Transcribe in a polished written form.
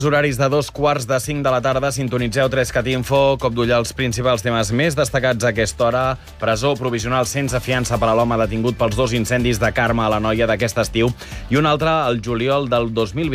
Horaris de 2:45 de la tarda, sintonitzeu 3cat Info, cop d'ull als principals temes més destacats a aquesta hora. Presó provisional sense fiança per a l'home detingut pels 2 incendis de Carme a l'Anoia d'aquest estiu i un altre al juliol del 2020.